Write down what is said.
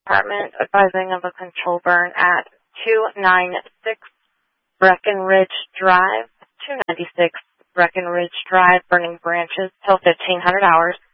Department advising of a control burn at 296 Breckenridge Drive. 296 Breckenridge Drive, burning branches till 1500 hours.